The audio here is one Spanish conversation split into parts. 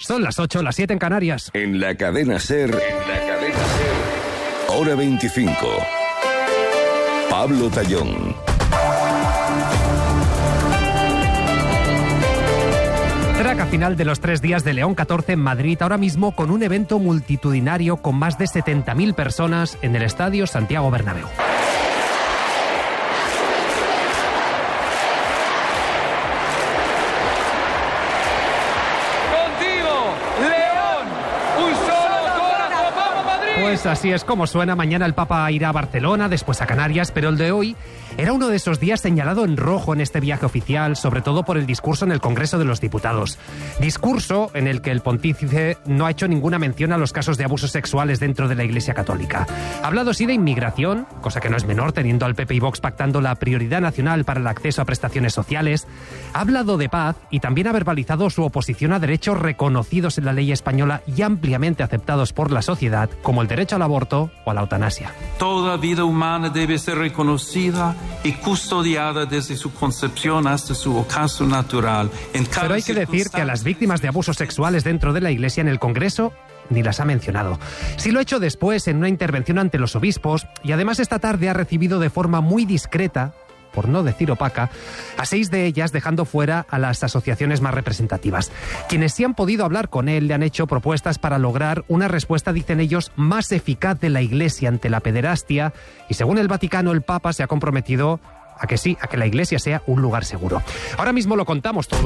Son las 8, las 7 en Canarias. En la cadena SER, hora 25. Pablo Tallón. Traca final de los 3 días de León 14 en Madrid, ahora mismo con un evento multitudinario con más de 70.000 personas en el Estadio Santiago Bernabéu. Pues así es como suena. Mañana el Papa irá a Barcelona, después a Canarias, pero el de hoy era uno de esos días señalado en rojo en este viaje oficial, sobre todo por el discurso en el Congreso de los Diputados. Discurso en el que el pontífice no ha hecho ninguna mención a los casos de abusos sexuales dentro de la Iglesia Católica. Ha hablado sí de inmigración, cosa que no es menor, teniendo al PP y Vox pactando la prioridad nacional para el acceso a prestaciones sociales. Ha hablado de paz y también ha verbalizado su oposición a derechos reconocidos en la ley española y ampliamente aceptados por la sociedad, como el derecho al aborto o a la eutanasia. Toda vida humana debe ser reconocida y custodiada desde su concepción hasta su ocaso natural. Pero hay que decir que a las víctimas de abusos sexuales dentro de la Iglesia en el Congreso ni las ha mencionado. Sí lo ha hecho después en una intervención ante los obispos y además esta tarde ha recibido de forma muy discreta, por no decir opaca, a 6 de ellas, dejando fuera a las asociaciones más representativas. Quienes sí han podido hablar con él le han hecho propuestas para lograr una respuesta, dicen ellos, más eficaz de la Iglesia ante la pederastia, y según el Vaticano, el Papa se ha comprometido a que sí, a que la Iglesia sea un lugar seguro. Ahora mismo lo contamos todos.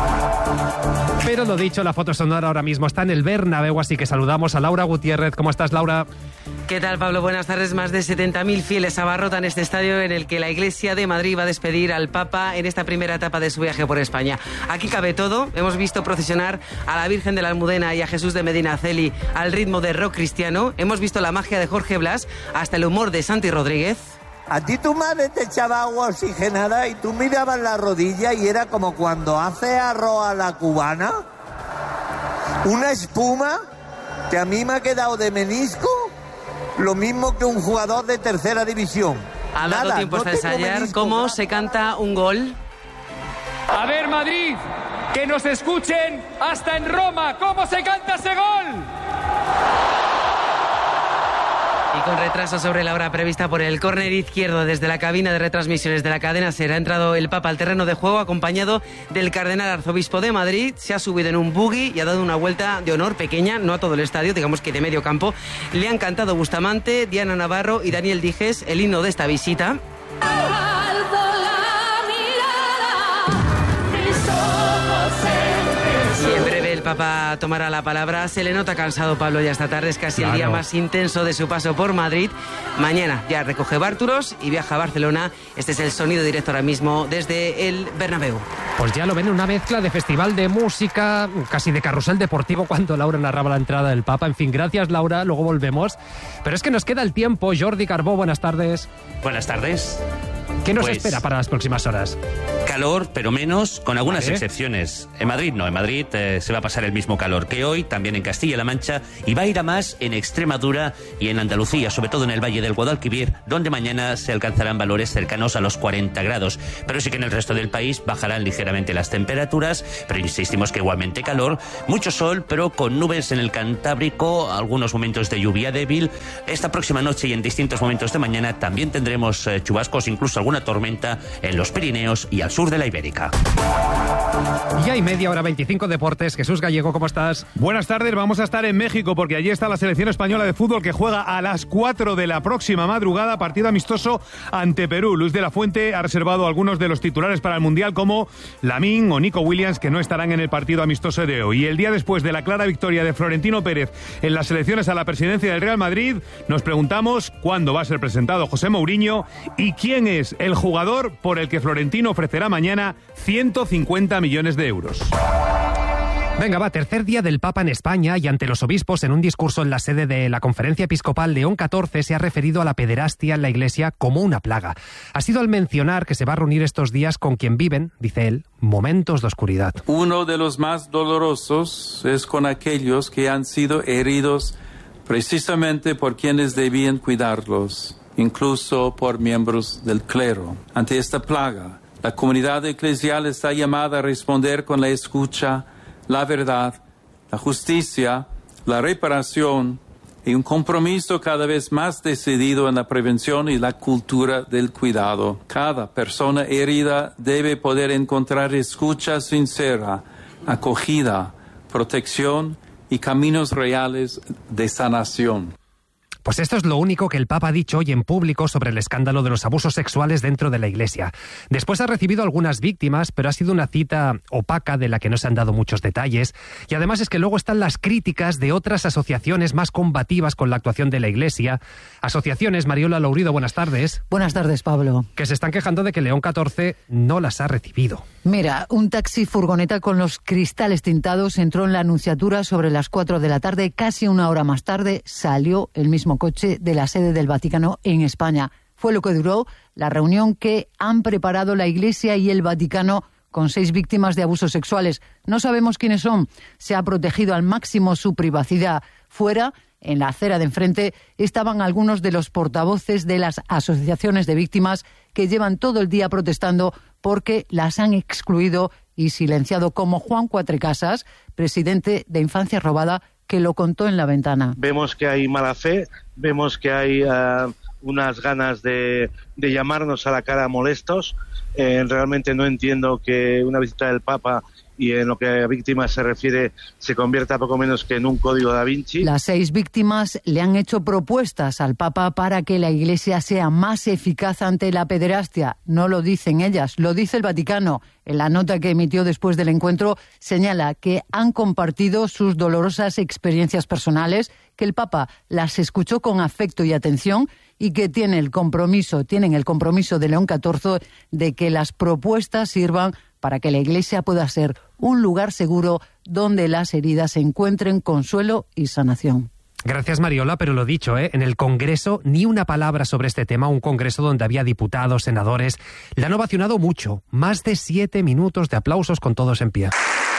Pero lo dicho, la foto sonora ahora mismo está en el Bernabéu, así que saludamos a Laura Gutiérrez. ¿Cómo estás, Laura? ¿Qué tal, Pablo? Buenas tardes. Más de 70.000 fieles abarrotan este estadio en el que la Iglesia de Madrid va a despedir al Papa en esta primera etapa de su viaje por España. Aquí cabe todo. Hemos visto procesionar a la Virgen de la Almudena y a Jesús de Medinaceli al ritmo de rock cristiano. Hemos visto la magia de Jorge Blas, hasta el humor de Santi Rodríguez. A ti tu madre te echaba agua oxigenada y tú mirabas la rodilla y era como cuando hace arroz a la cubana. Una espuma que a mí me ha quedado de menisco, lo mismo que un jugador de tercera división. Ha dado tiempo hasta ensayar cómo se canta un gol. A ver, Madrid, que nos escuchen hasta en Roma, cómo se canta ese gol. Y con retraso sobre la hora prevista por el córner izquierdo desde la cabina de retransmisiones de la cadena SER ha entrado el Papa al terreno de juego acompañado del cardenal arzobispo de Madrid. Se ha subido en un buggy y ha dado una vuelta de honor pequeña, no a todo el estadio, digamos que de medio campo. Le han cantado Bustamante, Diana Navarro y Daniel Dijes el himno de esta visita. Y en breve el Papa tomará la palabra. Se le nota cansado, Pablo, ya esta tarde. Es casi el día más intenso de su paso por Madrid. Mañana ya recoge bártulos y viaja a Barcelona. Este es el sonido directo ahora mismo desde el Bernabéu. Pues ya lo ven, una mezcla de festival de música, casi de carrusel deportivo cuando Laura narraba la entrada del Papa. En fin, gracias, Laura, luego volvemos. Pero es que nos queda el tiempo. Jordi Carbó, buenas tardes. Buenas tardes. ¿Qué nos espera para las próximas horas? Calor, pero menos, con algunas excepciones. En Madrid no, en Madrid se va a pasar el mismo calor que hoy, también en Castilla-La Mancha, y va a ir a más en Extremadura y en Andalucía, sobre todo en el Valle del Guadalquivir, donde mañana se alcanzarán valores cercanos a los 40 grados. Pero sí que en el resto del país bajarán ligeramente las temperaturas, pero insistimos que igualmente calor, mucho sol, pero con nubes en el Cantábrico, algunos momentos de lluvia débil. Esta próxima noche y en distintos momentos de mañana también tendremos chubascos, incluso alguna tormenta en los Pirineos y al sur de la Ibérica. Y hay media hora 25 deportes. Jesús Gallego, ¿cómo estás? Buenas tardes, vamos a estar en México porque allí está la selección española de fútbol que juega a las 4 de la próxima madrugada, partido amistoso ante Perú. Luis de la Fuente ha reservado algunos de los titulares para el Mundial como Lamine o Nico Williams, que no estarán en el partido amistoso de hoy. Y el día después de la clara victoria de Florentino Pérez en las elecciones a la presidencia del Real Madrid, nos preguntamos cuándo va a ser presentado José Mourinho y quién es el jugador por el que Florentino ofrecerá mañana 150 millones de euros. Venga, va, tercer día del Papa en España y ante los obispos en un discurso en la sede de la Conferencia Episcopal León XIV se ha referido a la pederastia en la Iglesia como una plaga. Ha sido al mencionar que se va a reunir estos días con quien viven, dice él, momentos de oscuridad. Uno de los más dolorosos es con aquellos que han sido heridos precisamente por quienes debían cuidarlos, incluso por miembros del clero. Ante esta plaga, la comunidad eclesial está llamada a responder con la escucha, la verdad, la justicia, la reparación y un compromiso cada vez más decidido en la prevención y la cultura del cuidado. Cada persona herida debe poder encontrar escucha sincera, acogida, protección y caminos reales de sanación. Pues esto es lo único que el Papa ha dicho hoy en público sobre el escándalo de los abusos sexuales dentro de la Iglesia. Después ha recibido algunas víctimas, pero ha sido una cita opaca de la que no se han dado muchos detalles. Y además es que luego están las críticas de otras asociaciones más combativas con la actuación de la Iglesia. Asociaciones, Mariola Lourido, buenas tardes. Buenas tardes, Pablo. Que se están quejando de que León XIV no las ha recibido. Mira, un taxi furgoneta con los cristales tintados entró en la Nunciatura sobre las 4 de la tarde. Casi una hora más tarde salió el mismo coche de la sede del Vaticano en España. Fue lo que duró la reunión que han preparado la Iglesia y el Vaticano con 6 víctimas de abusos sexuales. No sabemos quiénes son. Se ha protegido al máximo su privacidad. Fuera, en la acera de enfrente, estaban algunos de los portavoces de las asociaciones de víctimas que llevan todo el día protestando porque las han excluido y silenciado, como Juan Cuatrecasas, presidente de Infancia Robada, que lo contó en La Ventana. Vemos que hay mala fe, vemos que hay unas ganas de llamarnos a la cara molestos. Realmente no entiendo que una visita del Papa y en lo que a víctimas se refiere se convierta poco menos que en un código da Vinci. Las 6 víctimas le han hecho propuestas al Papa para que la Iglesia sea más eficaz ante la pederastia. No lo dicen ellas, lo dice el Vaticano. En la nota que emitió después del encuentro señala que han compartido sus dolorosas experiencias personales, que el Papa las escuchó con afecto y atención y que tienen el compromiso de León XIV de que las propuestas sirvan para que la Iglesia pueda ser un lugar seguro donde las heridas encuentren consuelo y sanación. Gracias, Mariola, pero lo dicho, en el Congreso ni una palabra sobre este tema, un Congreso donde había diputados, senadores. Le han ovacionado mucho, más de 7 minutos de aplausos con todos en pie.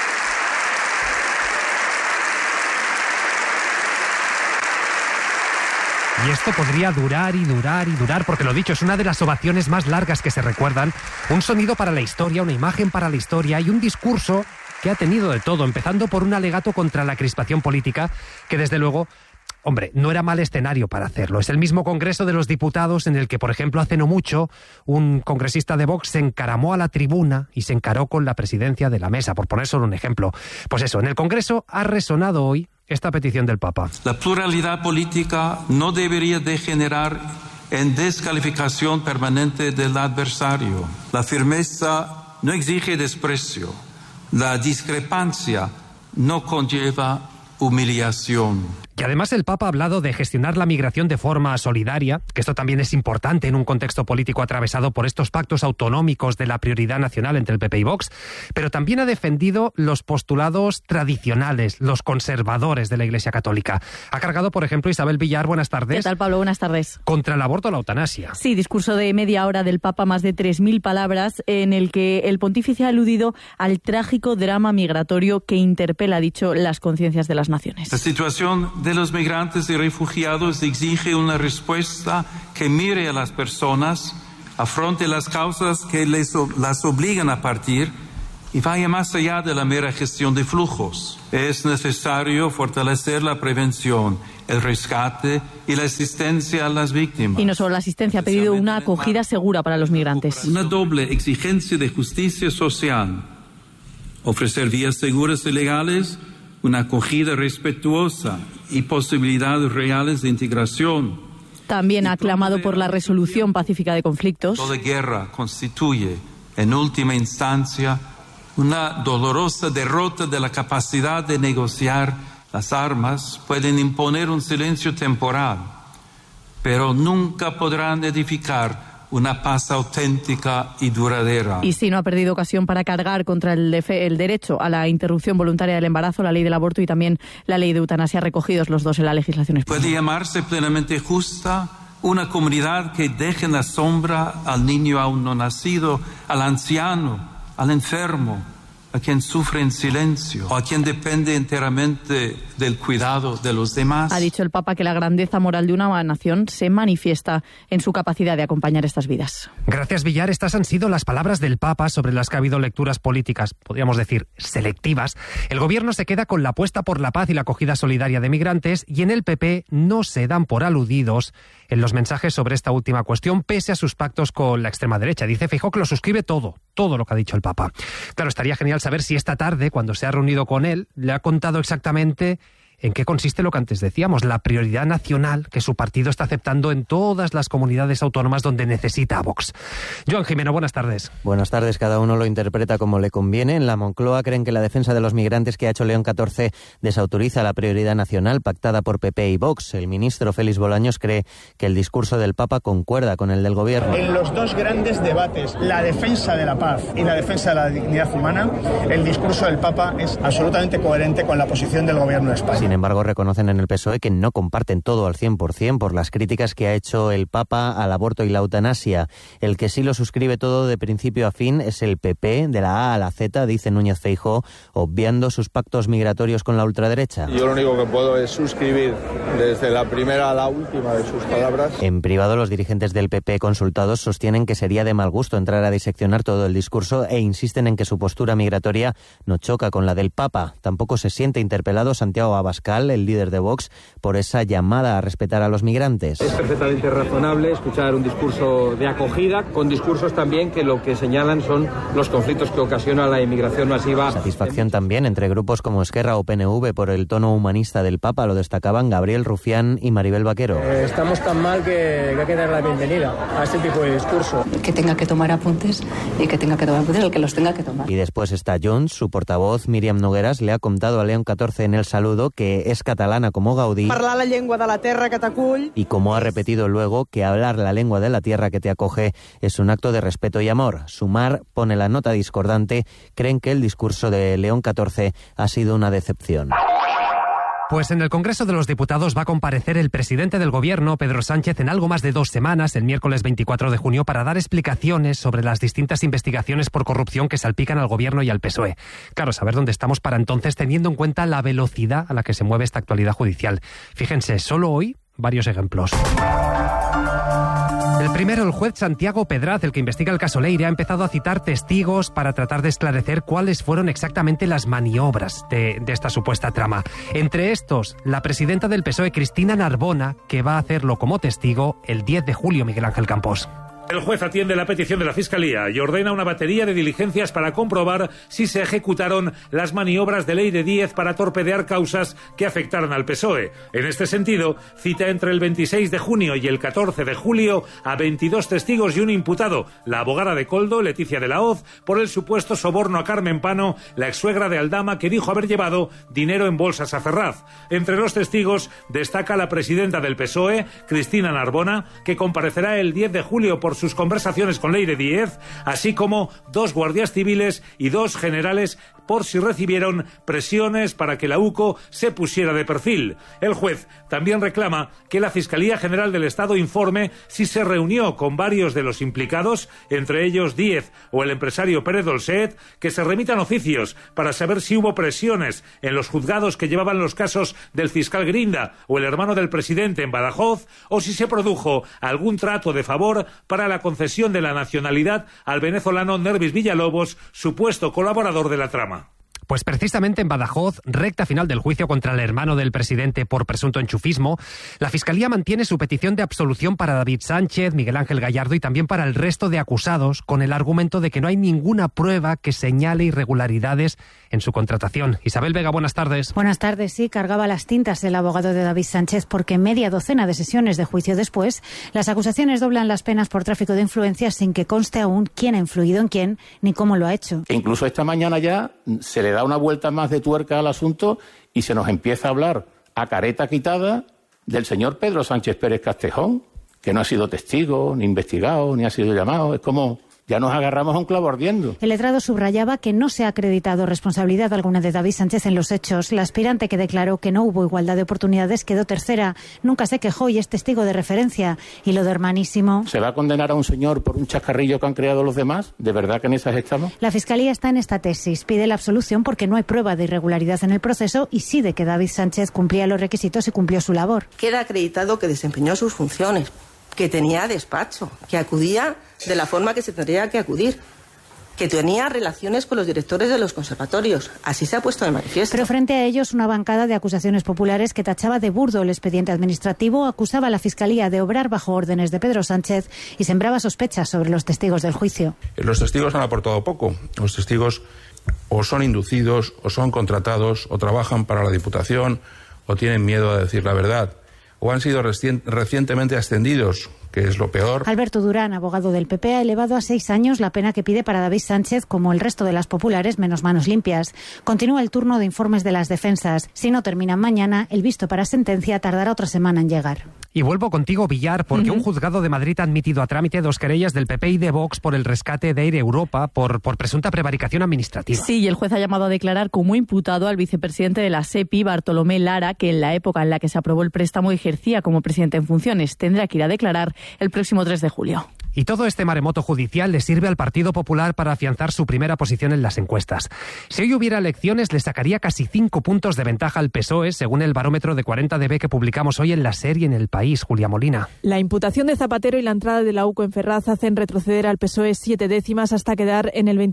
Y esto podría durar y durar y durar, porque lo dicho, es una de las ovaciones más largas que se recuerdan. Un sonido para la historia, una imagen para la historia y un discurso que ha tenido de todo, empezando por un alegato contra la crispación política, que desde luego, hombre, no era mal escenario para hacerlo. Es el mismo Congreso de los Diputados en el que, por ejemplo, hace no mucho, un congresista de Vox se encaramó a la tribuna y se encaró con la presidencia de la mesa, por poner solo un ejemplo. Pues eso, en el Congreso ha resonado hoy esta petición del Papa. La pluralidad política no debería degenerar en descalificación permanente del adversario. La firmeza no exige desprecio. La discrepancia no conlleva humillación. Y además el Papa ha hablado de gestionar la migración de forma solidaria, que esto también es importante en un contexto político atravesado por estos pactos autonómicos de la prioridad nacional entre el PP y Vox, pero también ha defendido los postulados tradicionales, los conservadores de la Iglesia Católica. Ha cargado, por ejemplo, Isabel Villar, buenas tardes. ¿Qué tal, Pablo? Buenas tardes. Contra el aborto o la eutanasia. Sí, discurso de media hora del Papa, más de 3.000 palabras, en el que el pontífice ha aludido al trágico drama migratorio que interpela, ha dicho, las conciencias de las naciones. La situación de los migrantes y refugiados exige una respuesta que mire a las personas, afronte las causas que las obligan a partir y vaya más allá de la mera gestión de flujos. Es necesario fortalecer la prevención, el rescate y la asistencia a las víctimas. Y no solo la asistencia, ha pedido una acogida segura para los migrantes. Una doble exigencia de justicia social. Ofrecer vías seguras y legales, una acogida respetuosa y posibilidades reales de integración. También ha clamado por la resolución pacífica de conflictos. Toda guerra constituye, en última instancia, una dolorosa derrota de la capacidad de negociar. Las armas pueden imponer un silencio temporal, pero nunca podrán edificar una paz auténtica y duradera. Y sí, no ha perdido ocasión para cargar contra el derecho a la interrupción voluntaria del embarazo, la ley del aborto y también la ley de eutanasia, recogidos los dos en la legislación española. Puede llamarse plenamente justa una comunidad que deje en la sombra al niño aún no nacido, al anciano, al enfermo, a quien sufre en silencio, o a quien depende enteramente del cuidado de los demás. Ha dicho el Papa que la grandeza moral de una nación se manifiesta en su capacidad de acompañar estas vidas. Gracias, Villar. Estas han sido las palabras del Papa sobre las que ha habido lecturas políticas, podríamos decir, selectivas. El gobierno se queda con la apuesta por la paz y la acogida solidaria de migrantes, y en el PP no se dan por aludidos en los mensajes sobre esta última cuestión, pese a sus pactos con la extrema derecha. Dice Feijóo que lo suscribe todo lo que ha dicho el Papa. Claro, estaría genial saber si esta tarde, cuando se ha reunido con él, le ha contado exactamente en qué consiste lo que antes decíamos, la prioridad nacional que su partido está aceptando en todas las comunidades autónomas donde necesita a Vox. Joan Jimeno, buenas tardes. Buenas tardes, cada uno lo interpreta como le conviene. En la Moncloa creen que la defensa de los migrantes que ha hecho León XIV desautoriza la prioridad nacional pactada por PP y Vox. El ministro Félix Bolaños cree que el discurso del Papa concuerda con el del gobierno. En los dos grandes debates, la defensa de la paz y la defensa de la dignidad humana, el discurso del Papa es absolutamente coherente con la posición del gobierno de España. Sin embargo, reconocen en el PSOE que no comparten todo al 100% por las críticas que ha hecho el Papa al aborto y la eutanasia. El que sí lo suscribe todo de principio a fin es el PP, de la A a la Z, dice Núñez Feijóo, obviando sus pactos migratorios con la ultraderecha. Yo lo único que puedo es suscribir desde la primera a la última de sus palabras. En privado, los dirigentes del PP consultados sostienen que sería de mal gusto entrar a diseccionar todo el discurso e insisten en que su postura migratoria no choca con la del Papa. Tampoco se siente interpelado Santiago Abascal, el líder de Vox, por esa llamada a respetar a los migrantes. Es perfectamente razonable escuchar un discurso de acogida, con discursos también que lo que señalan son los conflictos que ocasiona la inmigración masiva. Satisfacción también entre grupos como Esquerra o PNV por el tono humanista del Papa, lo destacaban Gabriel Rufián y Maribel Vaquero. Estamos tan mal que hay que dar la bienvenida a este tipo de discurso. Que tenga que tomar apuntes y que tenga que tomar apuntes el que los tenga que tomar. Y después está Junts, su portavoz Míriam Nogueras le ha contado a León XIV en el saludo que es catalana como Gaudí. Parlar la llengua de la tierra que t'acull. Y como ha repetido luego, que hablar la lengua de la tierra que te acoge es un acto de respeto y amor. Sumar pone la nota discordante, creen que el discurso de León XIV ha sido una decepción. Pues en el Congreso de los Diputados va a comparecer el presidente del Gobierno, Pedro Sánchez, en algo más de 2 semanas, el miércoles 24 de junio, para dar explicaciones sobre las distintas investigaciones por corrupción que salpican al Gobierno y al PSOE. Claro, saber dónde estamos para entonces, teniendo en cuenta la velocidad a la que se mueve esta actualidad judicial. Fíjense, solo hoy, varios ejemplos. El primero, el juez Santiago Pedraz, el que investiga el caso Leire, ha empezado a citar testigos para tratar de esclarecer cuáles fueron exactamente las maniobras de esta supuesta trama. Entre estos, la presidenta del PSOE, Cristina Narbona, que va a hacerlo como testigo el 10 de julio, Miguel Ángel Campos. El juez atiende la petición de la Fiscalía y ordena una batería de diligencias para comprobar si se ejecutaron las maniobras de Leire Díez para torpedear causas que afectaran al PSOE. En este sentido, cita entre el 26 de junio y el 14 de julio a 22 testigos y un imputado, la abogada de Koldo, Leticia de la Hoz, por el supuesto soborno a Carmen Pano, la exsuegra de Aldama, que dijo haber llevado dinero en bolsas a Ferraz. Entre los testigos destaca la presidenta del PSOE, Cristina Narbona, que comparecerá el 10 de julio por sus conversaciones con Leire Díez, así como 2 guardias civiles y 2 generales por si recibieron presiones para que la UCO se pusiera de perfil. El juez también reclama que la Fiscalía General del Estado informe si se reunió con varios de los implicados, entre ellos Díez o el empresario Pérez Dolcet, que se remitan oficios para saber si hubo presiones en los juzgados que llevaban los casos del fiscal Grinda o el hermano del presidente en Badajoz, o si se produjo algún trato de favor para la concesión de la nacionalidad al venezolano Nervis Villalobos, supuesto colaborador de la trama. Pues precisamente en Badajoz, recta final del juicio contra el hermano del presidente por presunto enchufismo, la Fiscalía mantiene su petición de absolución para David Sánchez, Miguel Ángel Gallardo y también para el resto de acusados, con el argumento de que no hay ninguna prueba que señale irregularidades en su contratación. Isabel Vega, buenas tardes. Buenas tardes. Sí, cargaba las tintas el abogado de David Sánchez porque media docena de sesiones de juicio después, las acusaciones doblan las penas por tráfico de influencias sin que conste aún quién ha influido en quién ni cómo lo ha hecho. E incluso esta mañana ya se le da una vuelta más de tuerca al asunto y se nos empieza a hablar a careta quitada del señor Pedro Sánchez Pérez Castejón, que no ha sido testigo, ni investigado, ni ha sido llamado. Es como ya nos agarramos a un clavo ardiendo. El letrado subrayaba que no se ha acreditado responsabilidad alguna de David Sánchez en los hechos. La aspirante, que declaró que no hubo igualdad de oportunidades, quedó tercera. Nunca se quejó y es testigo de referencia. Y lo de Hermanísimo. ¿Se va a condenar a un señor por un chascarrillo que han creado los demás? ¿De verdad que en esas estamos? La Fiscalía está en esta tesis. Pide la absolución porque no hay prueba de irregularidad en el proceso y sí de que David Sánchez cumplía los requisitos y cumplió su labor. Queda acreditado que desempeñó sus funciones, que tenía despacho, que acudía de la forma que se tendría que acudir, que tenía relaciones con los directores de los conservatorios. Así se ha puesto de manifiesto. Pero frente a ellos, una bancada de acusaciones populares que tachaba de burdo el expediente administrativo acusaba a la Fiscalía de obrar bajo órdenes de Pedro Sánchez y sembraba sospechas sobre los testigos del juicio. Los testigos han aportado poco. Los testigos o son inducidos, o son contratados, o trabajan para la Diputación, o tienen miedo a decir la verdad, o han sido recientemente ascendidos, que es lo peor. Alberto Durán, abogado del PP, ha elevado a 6 años la pena que pide para David Sánchez, como el resto de las populares, menos manos limpias. Continúa el turno de informes de las defensas. Si no terminan mañana, el visto para sentencia tardará otra semana en llegar. Y vuelvo contigo, Villar, porque un juzgado de Madrid ha admitido a trámite 2 querellas del PP y de Vox por el rescate de Air Europa por presunta prevaricación administrativa. Sí, y el juez ha llamado a declarar como imputado al vicepresidente de la SEPI, Bartolomé Lara, que en la época en la que se aprobó el préstamo ejercía como presidente en funciones. Tendrá que ir a declarar el próximo 3 de julio. Y todo este maremoto judicial le sirve al Partido Popular para afianzar su primera posición en las encuestas. Si hoy hubiera elecciones, le sacaría casi 5 puntos de ventaja al PSOE, según el barómetro de 40DB que publicamos hoy en La Serie en El País. Julia Molina. La imputación de Zapatero y la entrada de la UCO en Ferraz hacen retroceder al PSOE 7 décimas hasta quedar en el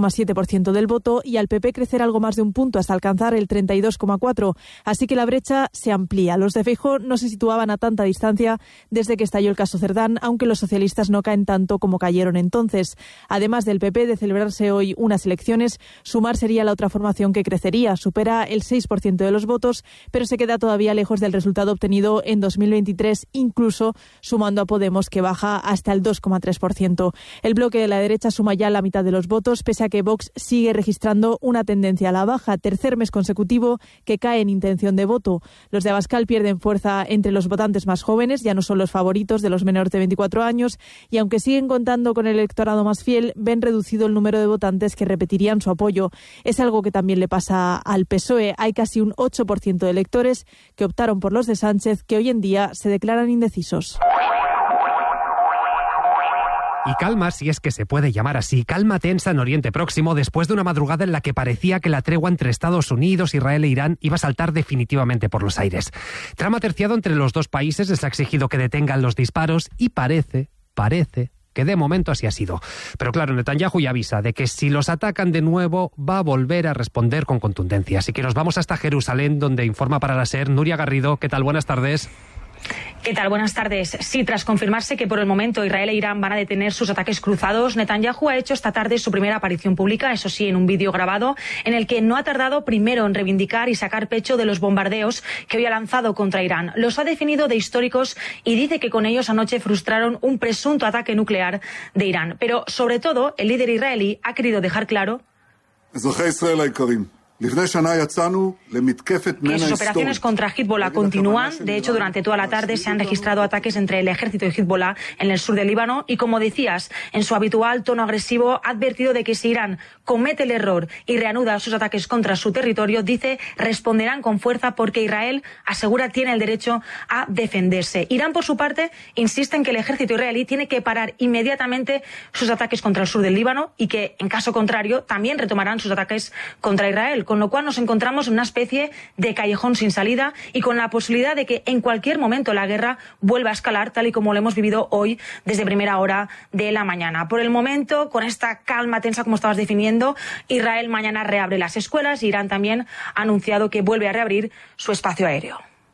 27,7% del voto y al PP crecer algo más de un punto hasta alcanzar el 32,4%. Así que la brecha se amplía. Los de Feijóo no se situaban a tanta distancia desde que estalló el caso Cerdán, aunque los socialistas no caen tanto como cayeron entonces. Además del PP de celebrarse hoy unas elecciones, Sumar sería la otra formación que crecería. Supera el 6% de los votos, pero se queda todavía lejos del resultado obtenido en 2023, incluso sumando a Podemos, que baja hasta el 2,3%. El bloque de la derecha suma ya la mitad de los votos, pese a que Vox sigue registrando una tendencia a la baja, tercer mes consecutivo que cae en intención de voto. Los de Abascal pierden fuerza entre los votantes más jóvenes, ya no son los favoritos de los menores de 24 años, y aunque siguen contando con el electorado más fiel, ven reducido el número de votantes que repetirían su apoyo. Es algo que también le pasa al PSOE. Hay casi un 8% de electores que optaron por los de Sánchez, que hoy en día se declaran indecisos. Y calma, si es que se puede llamar así, calma tensa en Oriente Próximo después de una madrugada en la que parecía que la tregua entre Estados Unidos, Israel e Irán iba a saltar definitivamente por los aires. Trama terciado entre los dos países, les ha exigido que detengan los disparos y parece que de momento así ha sido. Pero claro, Netanyahu ya avisa de que si los atacan de nuevo va a volver a responder con contundencia. Así que nos vamos hasta Jerusalén, donde informa para la SER Nuria Garrido. ¿Qué tal? Buenas tardes. ¿Qué tal? Buenas tardes. Sí, tras confirmarse que por el momento Israel e Irán van a detener sus ataques cruzados, Netanyahu ha hecho esta tarde su primera aparición pública, eso sí, en un vídeo grabado, en el que no ha tardado primero en reivindicar y sacar pecho de los bombardeos que hoy ha lanzado contra Irán. Los ha definido de históricos y dice que con ellos anoche frustraron un presunto ataque nuclear de Irán. Pero, sobre todo, el líder israelí ha querido dejar claro que sus operaciones contra Hezbollah continúan. De hecho, durante toda la tarde se han registrado ataques entre el ejército y Hezbollah en el sur del Líbano y, como decías, en su habitual tono agresivo, ha advertido de que si Irán comete el error y reanuda sus ataques contra su territorio, dice, responderán con fuerza porque Israel, asegura, tiene el derecho a defenderse. Irán, por su parte, insiste en que el ejército israelí tiene que parar inmediatamente sus ataques contra el sur del Líbano y que, en caso contrario, también retomarán sus ataques contra Israel, con lo cual nos encontramos en una especie de callejón sin salida y con la posibilidad de que en cualquier momento la guerra vuelva a escalar, tal y como lo hemos vivido hoy desde primera hora de la mañana. Por el momento, con esta calma tensa, como estabas definiendo, Israel mañana reabre las escuelas y Irán también ha anunciado que vuelve a reabrir su espacio aéreo.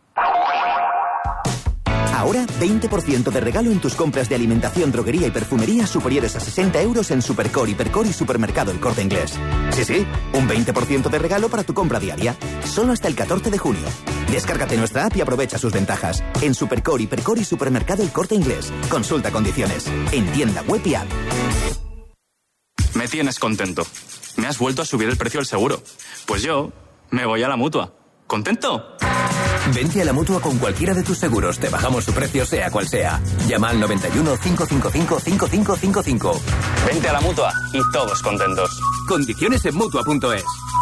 Ahora, 20% de regalo en tus compras de alimentación, droguería y perfumería superiores a 60 euros en Supercore, Hipercore y Supermercado El Corte Inglés. Sí, un 20% de regalo para tu compra diaria. Solo hasta el 14 de junio. Descárgate nuestra app y aprovecha sus ventajas. En Supercore, Hipercore y Supermercado El Corte Inglés. Consulta condiciones. En tienda web y app. Me tienes contento. Me has vuelto a subir el precio del seguro. Pues yo me voy a la Mutua. ¿Contento? Vente a la Mutua con cualquiera de tus seguros. Te bajamos su precio, sea cual sea. Llama al 91 555 5555. Vente a la Mutua y todos contentos. Condiciones en Mutua.es.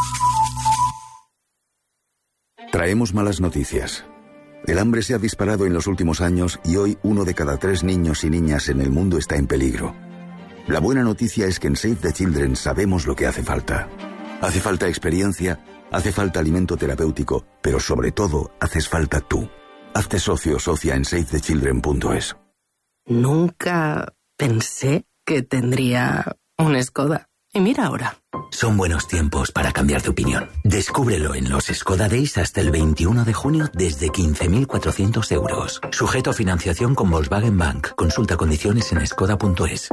Traemos malas noticias. El hambre se ha disparado en los últimos años y hoy 1 de cada 3 niños y niñas en el mundo está en peligro. La buena noticia es que en Save the Children sabemos lo que hace falta. Hace falta experiencia, hace falta alimento terapéutico, pero sobre todo haces falta tú. Hazte socio o socia en SaveTheChildren.es. Nunca pensé que tendría un Skoda. Y mira ahora. Son buenos tiempos para cambiar de opinión. Descúbrelo en los Skoda Days hasta el 21 de junio desde 15.400 euros. Sujeto a financiación con Volkswagen Bank. Consulta condiciones en skoda.es.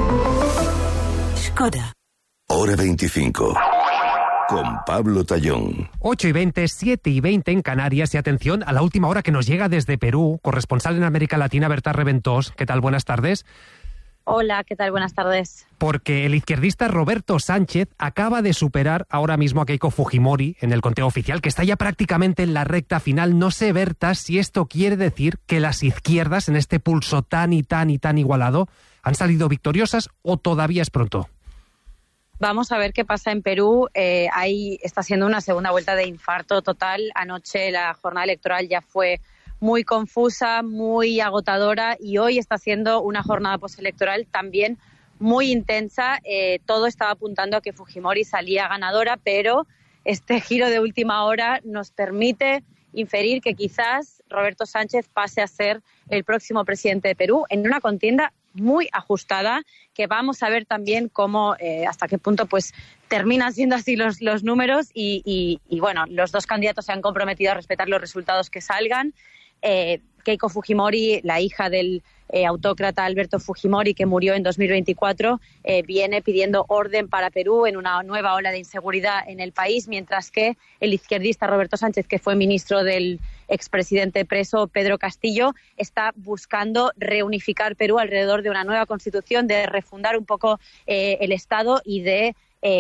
Skoda. Hora 25. Con Pablo Tallón. 8:20, 7:20 en Canarias. Y atención a la última hora que nos llega desde Perú. Corresponsal en América Latina, Berta Reventós. ¿Qué tal? Buenas tardes. Hola, ¿qué tal? Buenas tardes. Porque el izquierdista Roberto Sánchez acaba de superar ahora mismo a Keiko Fujimori en el conteo oficial, que está ya prácticamente en la recta final. No sé, Berta, si esto quiere decir que las izquierdas, en este pulso tan igualado, han salido victoriosas o todavía es pronto. Vamos a ver qué pasa en Perú. Ahí está siendo una segunda vuelta de infarto total. Anoche la jornada electoral ya fue muy confusa, muy agotadora, y hoy está siendo una jornada postelectoral también muy intensa. Todo estaba apuntando a que Fujimori salía ganadora, pero este giro de última hora nos permite inferir que quizás Roberto Sánchez pase a ser el próximo presidente de Perú en una contienda muy ajustada, que vamos a ver también cómo, hasta qué punto pues terminan siendo así los números y bueno, los dos candidatos se han comprometido a respetar los resultados que salgan. Keiko Fujimori, la hija del autócrata Alberto Fujimori, que murió en 2024, viene pidiendo orden para Perú en una nueva ola de inseguridad en el país, mientras que el izquierdista Roberto Sánchez, que fue ministro del expresidente preso Pedro Castillo, está buscando reunificar Perú alrededor de una nueva constitución, de refundar un poco el Estado y de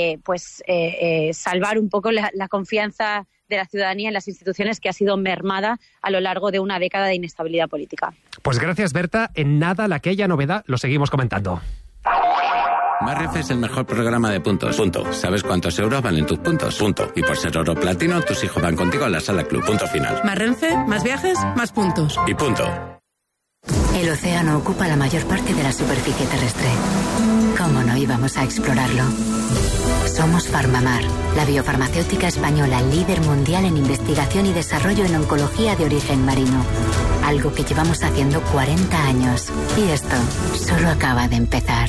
salvar un poco la confianza de la ciudadanía en las instituciones, que ha sido mermada a lo largo de una década de inestabilidad política. Pues gracias, Berta. En nada, la que haya novedad, lo seguimos comentando. Más Renfe es el mejor programa de puntos. Punto. ¿Sabes cuántos euros valen tus puntos? Punto. Y por ser oro platino, tus hijos van contigo a la sala club. Punto final. Más Renfe, más viajes, más puntos. Y punto. El océano ocupa la mayor parte de la superficie terrestre. ¿Cómo no íbamos a explorarlo? Somos Farmamar, la biofarmacéutica española líder mundial en investigación y desarrollo en oncología de origen marino. Algo que llevamos haciendo 40 años. Y esto solo acaba de empezar.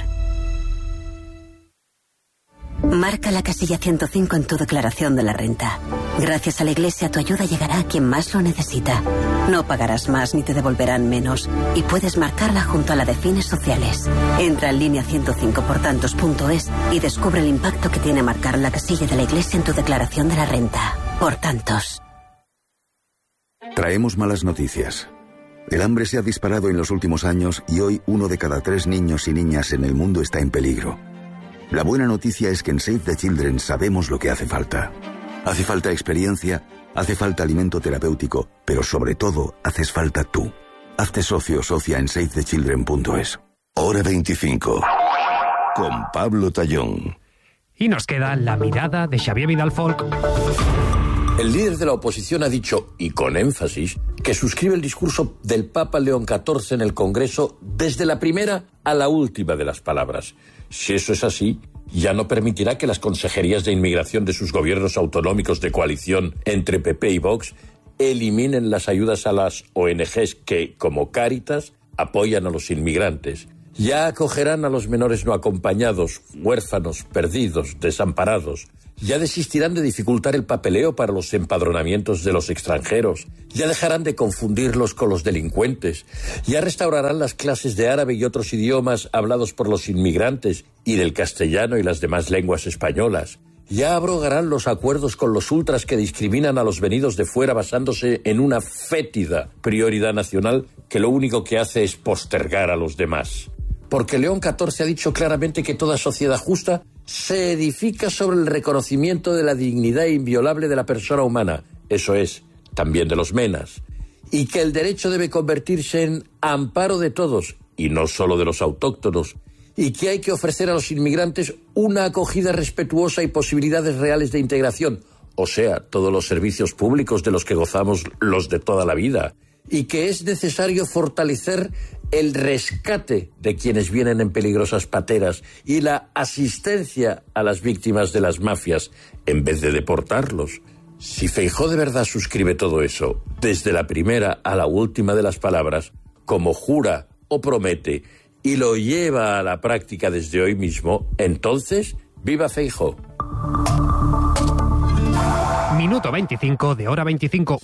Marca la casilla 105 en tu declaración de la renta. Gracias a la Iglesia, tu ayuda llegará a quien más lo necesita. No pagarás más ni te devolverán menos. Y puedes marcarla junto a la de fines sociales. Entra en línea 105portantos.es y descubre el impacto que tiene marcar la casilla de la Iglesia en tu declaración de la renta. Por tantos. Traemos malas noticias. El hambre se ha disparado en los últimos años y hoy 1 de cada 3 niños y niñas en el mundo está en peligro. La buena noticia es que en Save the Children sabemos lo que hace falta. Hace falta experiencia, hace falta alimento terapéutico, pero sobre todo haces falta tú. Hazte socio o socia en SaveTheChildren.es. Hora 25. Con Pablo Tallón. Y nos queda la mirada de Xavier Vidal-Folk. El líder de la oposición ha dicho, y con énfasis, que suscribe el discurso del Papa León XIV en el Congreso desde la primera a la última de las palabras. Si eso es así, ya no permitirá que las consejerías de inmigración de sus gobiernos autonómicos de coalición entre PP y Vox eliminen las ayudas a las ONGs que, como Cáritas, apoyan a los inmigrantes. Ya acogerán a los menores no acompañados, huérfanos, perdidos, desamparados. Ya desistirán de dificultar el papeleo para los empadronamientos de los extranjeros. Ya dejarán de confundirlos con los delincuentes. Ya restaurarán las clases de árabe y otros idiomas hablados por los inmigrantes y del castellano y las demás lenguas españolas. Ya abrogarán los acuerdos con los ultras que discriminan a los venidos de fuera basándose en una fétida prioridad nacional que lo único que hace es postergar a los demás. Porque León XIV ha dicho claramente que toda sociedad justa se edifica sobre el reconocimiento de la dignidad inviolable de la persona humana, eso es, también de los menas, y que el derecho debe convertirse en amparo de todos, y no solo de los autóctonos, y que hay que ofrecer a los inmigrantes una acogida respetuosa y posibilidades reales de integración, o sea, todos los servicios públicos de los que gozamos los de toda la vida, y que es necesario fortalecer el rescate de quienes vienen en peligrosas pateras y la asistencia a las víctimas de las mafias, en vez de deportarlos. Si Feijóo de verdad suscribe todo eso, desde la primera a la última de las palabras, como jura o promete, y lo lleva a la práctica desde hoy mismo, entonces, ¡viva Feijóo! Minuto 25 de Hora 25.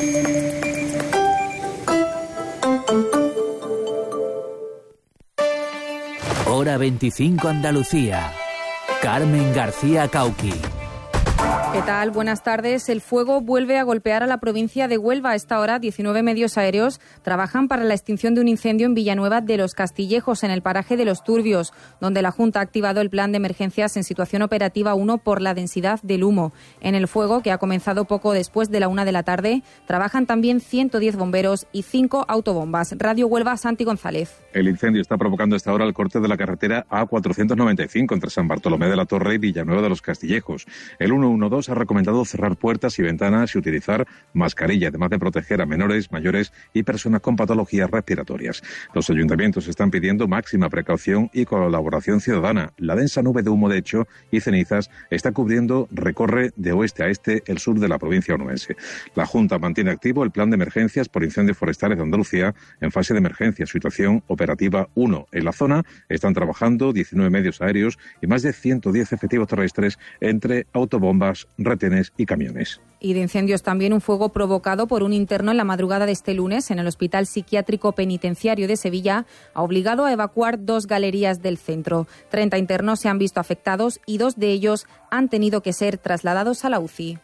Hora 25 Andalucía. Carmen García Cauqui. ¿Qué tal? Buenas tardes. El fuego vuelve a golpear a la provincia de Huelva. A esta hora, 19 medios aéreos trabajan para la extinción de un incendio en Villanueva de los Castillejos, en el paraje de Los Turbios, donde la Junta ha activado el plan de emergencias en situación operativa 1 por la densidad del humo. En el fuego, que ha comenzado poco después de la 1 de la tarde, trabajan también 110 bomberos y 5 autobombas. Radio Huelva, Santi González. El incendio está provocando a esta hora el corte de la carretera A495 entre San Bartolomé de la Torre y Villanueva de los Castillejos. El 112 ha recomendado cerrar puertas y ventanas y utilizar mascarilla, además de proteger a menores, mayores y personas con patologías respiratorias. Los ayuntamientos están pidiendo máxima precaución y colaboración ciudadana. La densa nube de humo, de hecho, y cenizas recorre de oeste a este el sur de la provincia onubense. La Junta mantiene activo el plan de emergencias por incendios forestales de Andalucía en fase de emergencia, situación operativa 1. En la zona están trabajando 19 medios aéreos y más de 110 efectivos terrestres entre autobombas, retenes y camiones. Y de incendios también un fuego provocado por un interno en la madrugada de este lunes en el Hospital Psiquiátrico Penitenciario de Sevilla ha obligado a evacuar 2 galerías del centro. 30 internos se han visto afectados y 2 de ellos han tenido que ser trasladados a la UCI.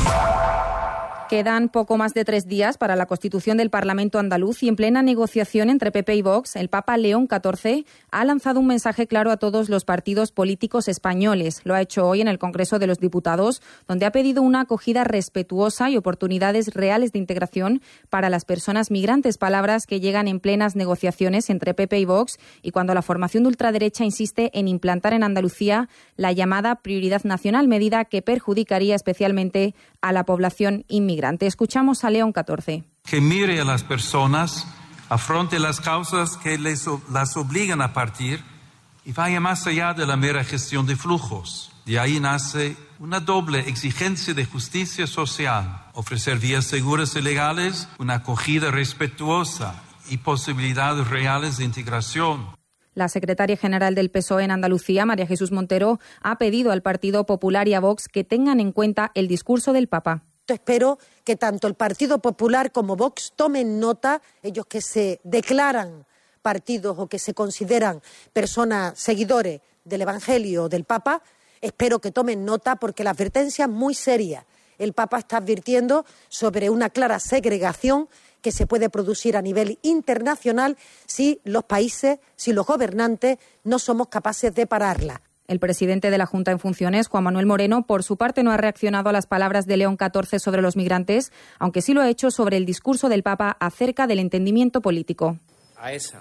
Quedan poco más de 3 días para la constitución del Parlamento andaluz y en plena negociación entre PP y Vox, el Papa León XIV ha lanzado un mensaje claro a todos los partidos políticos españoles. Lo ha hecho hoy en el Congreso de los Diputados, donde ha pedido una acogida respetuosa y oportunidades reales de integración para las personas migrantes, palabras que llegan en plenas negociaciones entre PP y Vox y cuando la formación de ultraderecha insiste en implantar en Andalucía la llamada prioridad nacional, medida que perjudicaría especialmente a la población inmigrante. Escuchamos a León XIV. Que mire a las personas, afronte las causas que las obligan a partir y vaya más allá de la mera gestión de flujos. De ahí nace una doble exigencia de justicia social, ofrecer vías seguras y legales, una acogida respetuosa y posibilidades reales de integración. La secretaria general del PSOE en Andalucía, María Jesús Montero, ha pedido al Partido Popular y a Vox que tengan en cuenta el discurso del Papa. Espero que tanto el Partido Popular como Vox tomen nota, ellos que se declaran partidos o que se consideran personas seguidores del Evangelio o del Papa, espero que tomen nota porque la advertencia es muy seria. El Papa está advirtiendo sobre una clara segregación que se puede producir a nivel internacional si los países, si los gobernantes no somos capaces de pararla. El presidente de la Junta en funciones, Juan Manuel Moreno, por su parte no ha reaccionado a las palabras de León XIV sobre los migrantes, aunque sí lo ha hecho sobre el discurso del Papa acerca del entendimiento político. A ese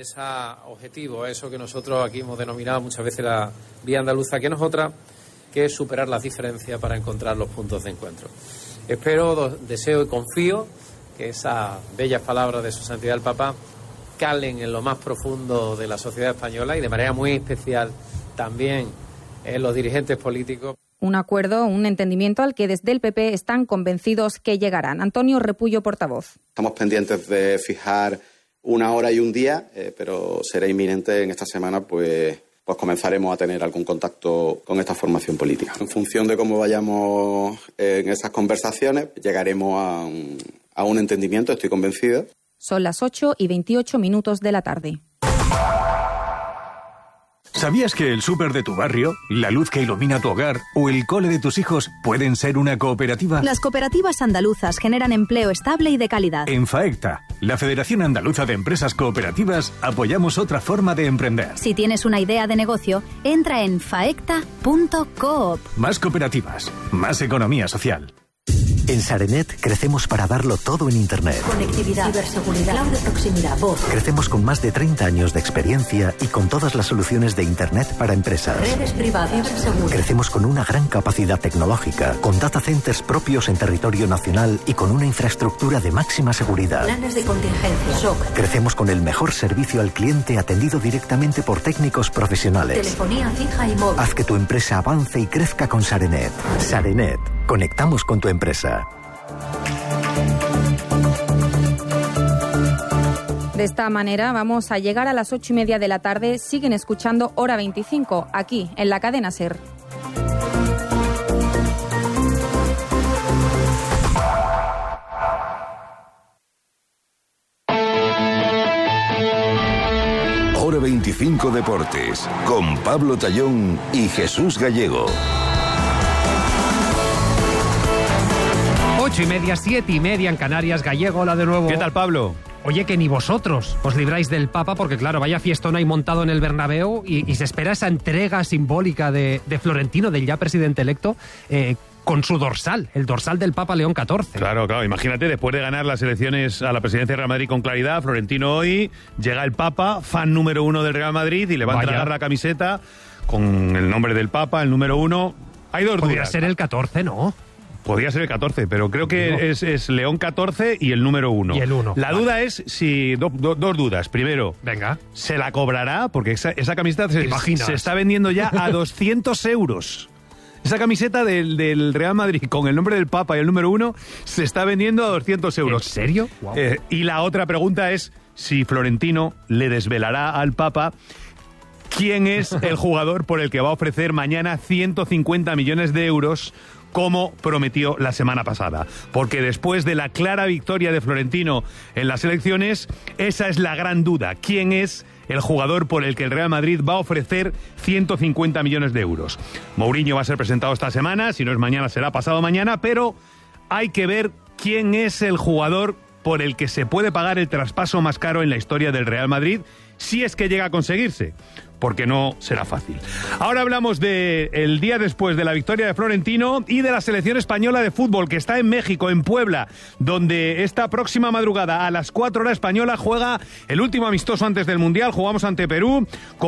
objetivo, a eso que nosotros aquí hemos denominado muchas veces la vía andaluza, que no es otra que superar las diferencias para encontrar los puntos de encuentro. Espero, deseo y confío que esas bellas palabras de su santidad el Papa calen en lo más profundo de la sociedad española y de manera muy especial también en los dirigentes políticos. Un acuerdo, un entendimiento al que desde el PP están convencidos que llegarán. Antonio Repullo, portavoz. Estamos pendientes de fijar una hora y un día, pero será inminente en esta semana, pues comenzaremos a tener algún contacto con esta formación política. En función de cómo vayamos en esas conversaciones, llegaremos a un entendimiento, estoy convencido. Son las 8:28 de la tarde. ¿Sabías que el súper de tu barrio, la luz que ilumina tu hogar o el cole de tus hijos pueden ser una cooperativa? Las cooperativas andaluzas generan empleo estable y de calidad. En FAECTA, la Federación Andaluza de Empresas Cooperativas, apoyamos otra forma de emprender. Si tienes una idea de negocio, entra en faecta.coop. Más cooperativas, más economía social. En Sarenet crecemos para darlo todo en Internet. Conectividad, ciberseguridad, cloud de proximidad, voz. Crecemos con más de 30 años de experiencia y con todas las soluciones de Internet para empresas. Redes privadas, ciberseguridad. Crecemos con una gran capacidad tecnológica, con data centers propios en territorio nacional y con una infraestructura de máxima seguridad. Planes de contingencia, shock. Crecemos con el mejor servicio al cliente atendido directamente por técnicos profesionales. Telefonía fija y móvil. Haz que tu empresa avance y crezca con Sarenet. Sarenet. Conectamos con tu empresa. De esta manera vamos a llegar a las 8:30 de la tarde. Siguen escuchando Hora 25, aquí, en la cadena SER. Hora 25 Deportes, con Pablo Tallón y Jesús Gallego. 8:30, 7:30 en Canarias. Gallego, hola de nuevo. ¿Qué tal, Pablo? Oye, que ni vosotros os libráis del Papa, porque claro, vaya fiestón hay montado en el Bernabéu y se espera esa entrega simbólica de Florentino, del ya presidente electo, con su dorsal, el dorsal del Papa León XIV. Claro, imagínate, después de ganar las elecciones a la presidencia del Real Madrid con claridad, Florentino hoy, llega el Papa, fan número 1 del Real Madrid, y le va a entregar la camiseta con el nombre del Papa, el número 1. Hay dos dudas. Podría ser el 14, ¿no? Podría ser el 14, pero creo que es León 14 y el número 1. Y el 1. La duda es si... dos dudas. Primero, venga, ¿se la cobrará? Porque esa camiseta se está vendiendo ya a 200 euros. Esa camiseta del Real Madrid con el nombre del Papa y el número 1 se está vendiendo a 200 euros. ¿En serio? Wow. Y la otra pregunta es si Florentino le desvelará al Papa quién es el jugador por el que va a ofrecer mañana 150 millones de euros, como prometió la semana pasada. Porque después de la clara victoria de Florentino en las elecciones, esa es la gran duda. ¿Quién es el jugador por el que el Real Madrid va a ofrecer 150 millones de euros? Mourinho va a ser presentado esta semana, si no es mañana será pasado mañana, pero hay que ver quién es el jugador por el que se puede pagar el traspaso más caro en la historia del Real Madrid, si es que llega a conseguirse, porque no será fácil. Ahora hablamos del día después de la victoria de Florentino y de la selección española de fútbol, que está en México, en Puebla, donde esta próxima madrugada a las 4 hora española juega el último amistoso antes del Mundial. Jugamos ante Perú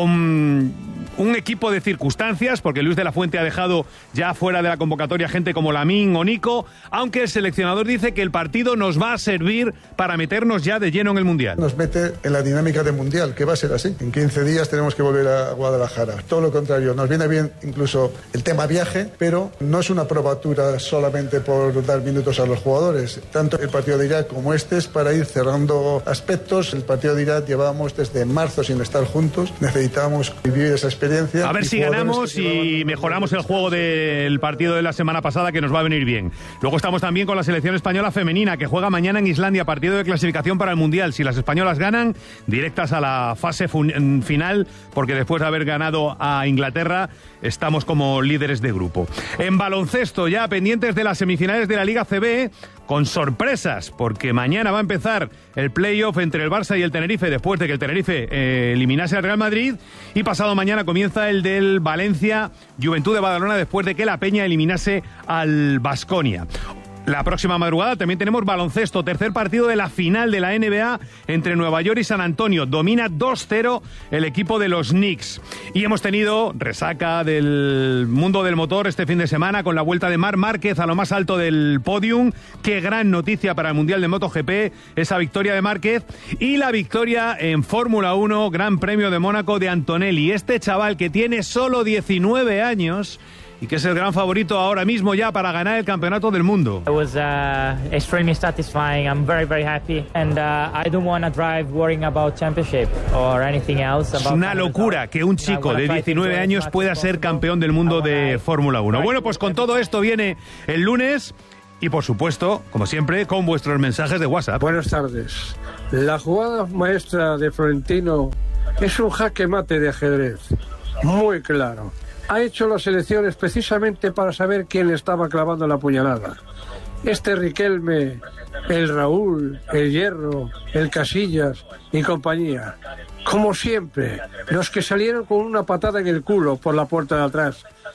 con un equipo de circunstancias, porque Luis de la Fuente ha dejado ya fuera de la convocatoria gente como Lamine o Nico, aunque el seleccionador dice que el partido nos va a servir para meternos ya de lleno en el Mundial. Nos mete en la dinámica del Mundial, que va a ser así. En 15 días tenemos que volver a Guadalajara. Todo lo contrario, nos viene bien incluso el tema viaje, pero no es una probatura solamente por dar minutos a los jugadores. Tanto el partido de Irak como este es para ir cerrando aspectos. El partido de Irak llevábamos desde marzo sin estar juntos. Necesitábamos vivir esa experiencia. A ver si ganamos y mejoramos el juego del partido de la semana pasada, que nos va a venir bien. Luego estamos también con la selección española femenina, que juega mañana en Islandia, partido de clasificación para el Mundial. Si las españolas ganan, directas a la fase final, porque después de haber ganado a Inglaterra, estamos como líderes de grupo. En baloncesto, ya pendientes de las semifinales de la Liga CB, con sorpresas, porque mañana va a empezar el playoff entre el Barça y el Tenerife, después de que el Tenerife eliminase al Real Madrid, y pasado mañana comienza el del Valencia Juventud de Badalona, después de que la Peña eliminase al Baskonia. La próxima madrugada también tenemos baloncesto, tercer partido de la final de la NBA entre Nueva York y San Antonio. Domina 2-0 el equipo de los Knicks. Y hemos tenido resaca del mundo del motor este fin de semana con la vuelta de Marc Márquez a lo más alto del podium. Qué gran noticia para el Mundial de MotoGP esa victoria de Márquez. Y la victoria en Fórmula 1, Gran Premio de Mónaco de Antonelli. Este chaval que tiene solo 19 años... y que es el gran favorito ahora mismo ya para ganar el campeonato del mundo. It was extremely satisfying. I'm very, very happy, and I don't want to drive worrying about championship or anything else. Es una locura que un chico de 19 años pueda ser campeón del mundo de Fórmula 1. Bueno, pues con todo esto viene el lunes y, por supuesto, como siempre, con vuestros mensajes de WhatsApp. Buenas tardes. La jugada maestra de Florentino es un jaque mate de ajedrez, muy claro. Ha hecho las elecciones precisamente para saber quién le estaba clavando la puñalada. Este Riquelme, el Raúl, el Hierro, el Casillas y compañía. Como siempre, los que salieron con una patada en el culo por la puerta de atrás.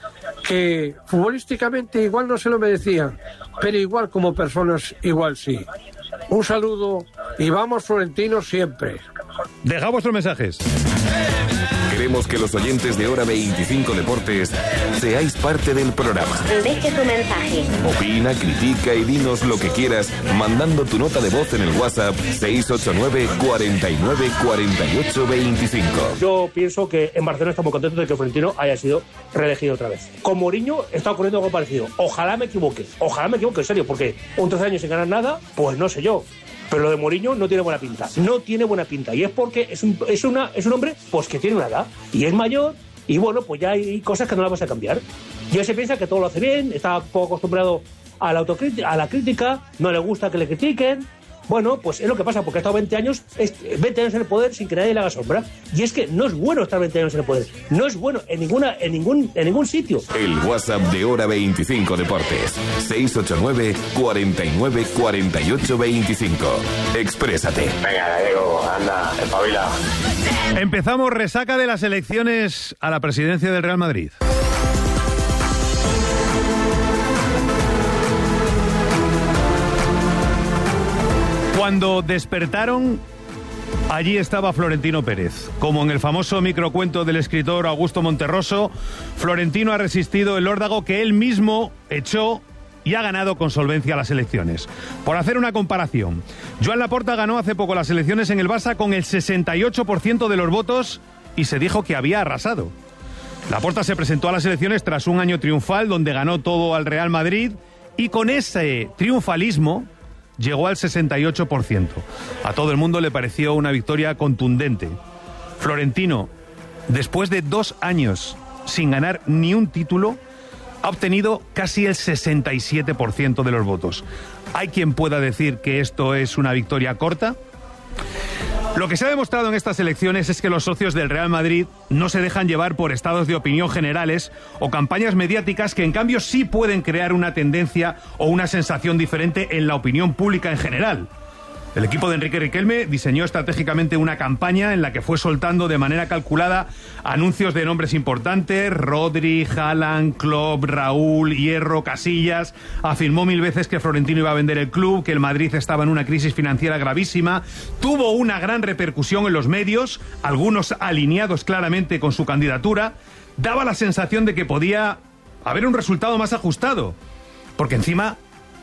que futbolísticamente igual no se lo merecían, pero igual como personas, igual sí. Un saludo y vamos Florentino siempre. Deja vuestros mensajes. Queremos que los oyentes de Hora 25 Deportes seáis parte del programa. Deje tu mensaje. Opina, critica y dinos lo que quieras mandando tu nota de voz en el WhatsApp 689 49 48 25. Yo pienso que en Barcelona estamos contentos de que Florentino haya sido reelegido otra vez. Con Mourinho está ocurriendo algo parecido. Ojalá me equivoque, en serio, porque un 13 años sin ganar nada, pues no sé yo. Pero lo de Mourinho no tiene buena pinta. No tiene buena pinta. Y es porque es un hombre pues que tiene una edad. Y es mayor. Y bueno, pues ya hay cosas que no las vas a cambiar. Y él se piensa que todo lo hace bien. Está poco acostumbrado a la autocrítica, a la crítica. No le gusta que le critiquen. Bueno, pues es lo que pasa, porque ha estado 20 años en el poder sin que nadie le haga sombra. Y es que no es bueno estar 20 años en el poder. No es bueno en ningún sitio. El WhatsApp de Hora 25 Deportes. 689 49 48 25. Exprésate. Venga, Diego, anda, espabila. Empezamos resaca de las elecciones a la presidencia del Real Madrid. Cuando despertaron, allí estaba Florentino Pérez. Como en el famoso microcuento del escritor Augusto Monterroso, Florentino ha resistido el órdago que él mismo echó y ha ganado con solvencia las elecciones. Por hacer una comparación, Joan Laporta ganó hace poco las elecciones en el Barça con el 68% de los votos y se dijo que había arrasado. Laporta se presentó a las elecciones tras un año triunfal donde ganó todo al Real Madrid y con ese triunfalismo llegó al 68%. A todo el mundo le pareció una victoria contundente. Florentino, después de 2 años sin ganar ni un título, ha obtenido casi el 67% de los votos. ¿Hay quien pueda decir que esto es una victoria corta? Lo que se ha demostrado en estas elecciones es que los socios del Real Madrid no se dejan llevar por estados de opinión generales o campañas mediáticas que en cambio sí pueden crear una tendencia o una sensación diferente en la opinión pública en general. El equipo de Enrique Riquelme diseñó estratégicamente una campaña en la que fue soltando de manera calculada anuncios de nombres importantes: Rodri, Haaland, Klopp, Raúl, Hierro, Casillas. Afirmó 1000 veces que Florentino iba a vender el club, que el Madrid estaba en una crisis financiera gravísima. Tuvo una gran repercusión en los medios, algunos alineados claramente con su candidatura. Daba la sensación de que podía haber un resultado más ajustado, porque encima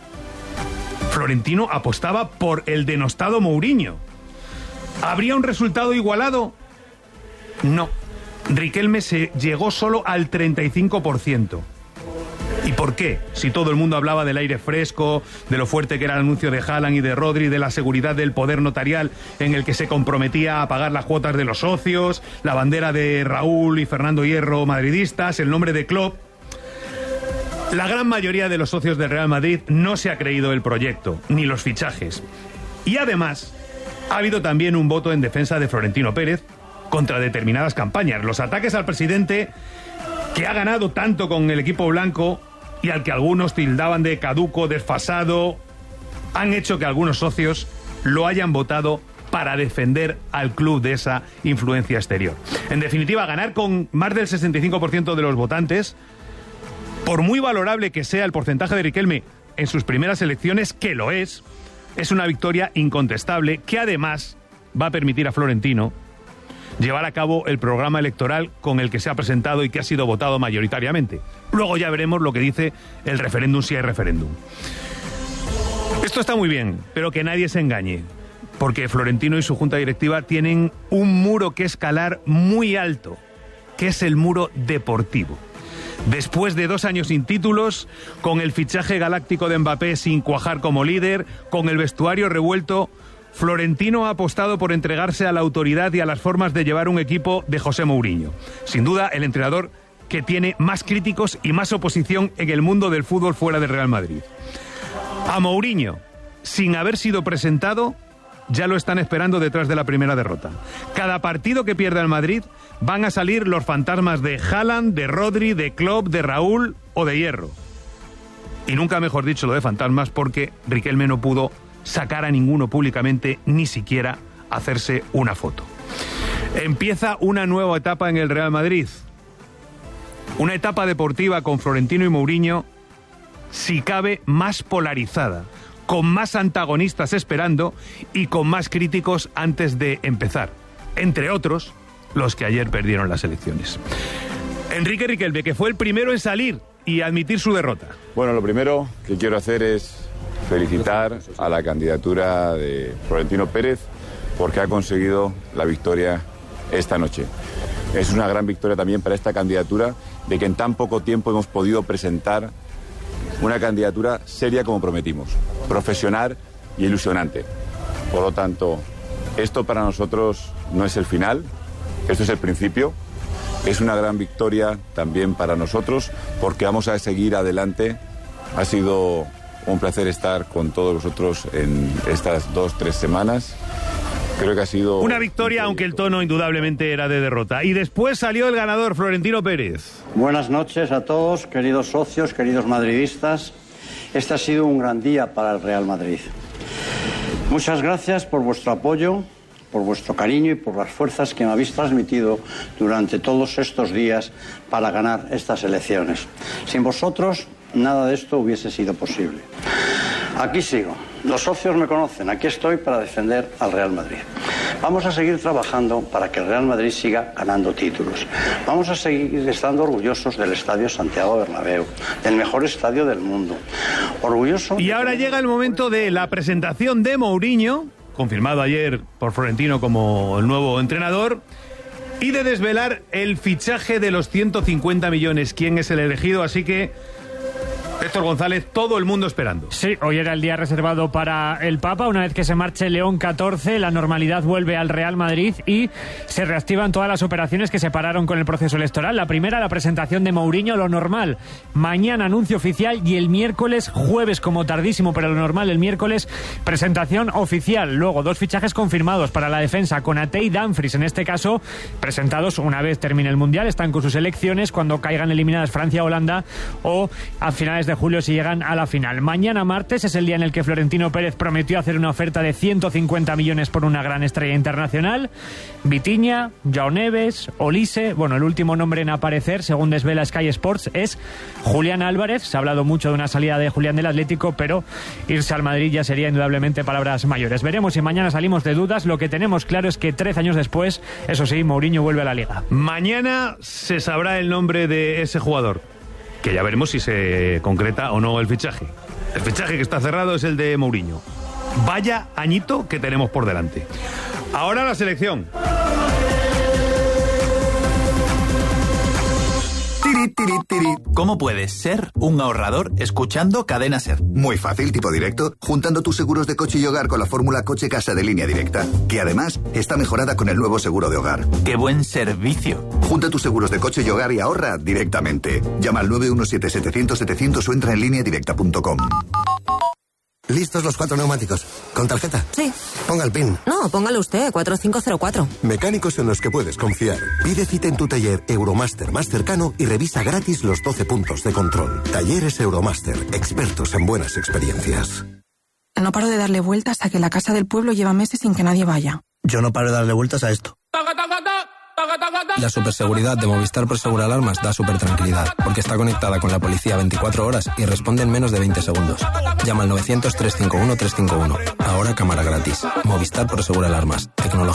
Florentino apostaba por el denostado Mourinho. ¿Habría un resultado igualado? No. Riquelme se llegó solo al 35%. ¿Y por qué? Si todo el mundo hablaba del aire fresco, de lo fuerte que era el anuncio de Haaland y de Rodri, de la seguridad del poder notarial en el que se comprometía a pagar las cuotas de los socios, la bandera de Raúl y Fernando Hierro madridistas, el nombre de Klopp. La gran mayoría de los socios del Real Madrid no se ha creído el proyecto, ni los fichajes. Y además, ha habido también un voto en defensa de Florentino Pérez contra determinadas campañas. Los ataques al presidente, que ha ganado tanto con el equipo blanco y al que algunos tildaban de caduco, desfasado, han hecho que algunos socios lo hayan votado para defender al club de esa influencia exterior. En definitiva, ganar con más del 65% de los votantes, por muy valorable que sea el porcentaje de Riquelme en sus primeras elecciones, que lo es una victoria incontestable que además va a permitir a Florentino llevar a cabo el programa electoral con el que se ha presentado y que ha sido votado mayoritariamente. Luego ya veremos lo que dice el referéndum, si hay referéndum. Esto está muy bien, pero que nadie se engañe, porque Florentino y su junta directiva tienen un muro que escalar muy alto, que es el muro deportivo. Después de 2 años sin títulos, con el fichaje galáctico de Mbappé sin cuajar como líder, con el vestuario revuelto, Florentino ha apostado por entregarse a la autoridad y a las formas de llevar un equipo de José Mourinho. Sin duda, el entrenador que tiene más críticos y más oposición en el mundo del fútbol fuera del Real Madrid. A Mourinho, sin haber sido presentado, ya lo están esperando detrás de la primera derrota. Cada partido que pierda el Madrid van a salir los fantasmas de Haaland, de Rodri, de Klopp, de Raúl o de Hierro. Y nunca mejor dicho lo de fantasmas, porque Riquelme no pudo sacar a ninguno públicamente, ni siquiera hacerse una foto. Empieza una nueva etapa en el Real Madrid. Una etapa deportiva con Florentino y Mourinho, si cabe, más polarizada, con más antagonistas esperando y con más críticos antes de empezar. Entre otros, los que ayer perdieron las elecciones. Enrique Riquelme, que fue el primero en salir y admitir su derrota. Bueno, lo primero que quiero hacer es felicitar a la candidatura de Florentino Pérez porque ha conseguido la victoria esta noche. Es una gran victoria también para esta candidatura de que en tan poco tiempo hemos podido presentar una candidatura seria como prometimos, profesional y ilusionante. Por lo tanto, esto para nosotros no es el final, esto es el principio. Es una gran victoria también para nosotros porque vamos a seguir adelante. Ha sido un placer estar con todos vosotros en estas 2-3 semanas. Creo que ha sido una victoria, aunque el tono indudablemente era de derrota. Y después salió el ganador, Florentino Pérez. Buenas noches a todos, queridos socios, queridos madridistas. Este ha sido un gran día para el Real Madrid. Muchas gracias por vuestro apoyo, por vuestro cariño y por las fuerzas que me habéis transmitido durante todos estos días para ganar estas elecciones. Sin vosotros, nada de esto hubiese sido posible. Aquí sigo. Los socios me conocen. Aquí estoy para defender al Real Madrid. Vamos a seguir trabajando para que el Real Madrid siga ganando títulos. Vamos a seguir estando orgullosos del Estadio Santiago Bernabéu, del mejor estadio del mundo. Orgulloso. Y ahora llega el momento de la presentación de Mourinho, confirmado ayer por Florentino como el nuevo entrenador, y de desvelar el fichaje de los 150 millones, quién es el elegido, así que Héctor González, todo el mundo esperando. Sí, hoy era el día reservado para el Papa. Una vez que se marche León XIV, la normalidad vuelve al Real Madrid y se reactivan todas las operaciones que se pararon con el proceso electoral. La primera, la presentación de Mourinho, lo normal. Mañana anuncio oficial y el miércoles, jueves como tardísimo, pero lo normal, el miércoles, presentación oficial. Luego, 2 fichajes confirmados para la defensa, Konaté y Dumfries, en este caso, presentados una vez termine el Mundial. Están con sus elecciones cuando caigan eliminadas Francia, Holanda o a finales de julio si llegan a la final. Mañana martes es el día en el que Florentino Pérez prometió hacer una oferta de 150 millones por una gran estrella internacional. Vitinha, Joao Neves, Olise, bueno, el último nombre en aparecer, según desvela Sky Sports, es Julián Álvarez. Se ha hablado mucho de una salida de Julián del Atlético, pero irse al Madrid ya sería indudablemente palabras mayores. Veremos si mañana salimos de dudas. Lo que tenemos claro es que 13 años después, eso sí, Mourinho vuelve a la Liga. Mañana se sabrá el nombre de ese jugador, que ya veremos si se concreta o no el fichaje. El fichaje que está cerrado es el de Mourinho. Vaya añito que tenemos por delante. Ahora la selección. ¿Cómo puedes ser un ahorrador escuchando Cadena Ser? Muy fácil, tipo directo, juntando tus seguros de coche y hogar con la fórmula Coche Casa de Línea Directa, que además está mejorada con el nuevo seguro de hogar. ¡Qué buen servicio! Junta tus seguros de coche y hogar y ahorra directamente. Llama al 917-700-700 o entra en lineadirecta.com. ¿Listos los 4 neumáticos? ¿Con tarjeta? Sí. Ponga el PIN. No, póngalo usted, 4504. Mecánicos en los que puedes confiar. Pide cita en tu taller Euromaster más cercano y revisa gratis los 12 puntos de control. Talleres Euromaster, expertos en buenas experiencias. No paro de darle vueltas a que la casa del pueblo lleva meses sin que nadie vaya. Yo no paro de darle vueltas a esto. La superseguridad de Movistar Prosegur Alarmas da super tranquilidad, porque está conectada con la policía 24 horas y responde en menos de 20 segundos. Llama al 900-351-351. Ahora cámara gratis. Movistar Prosegur Alarmas. Tecnología.